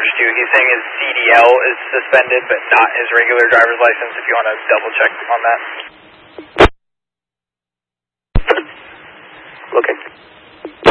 too. He's saying his CDL is suspended, but not his regular driver's license, if you want to double check on that. Okay.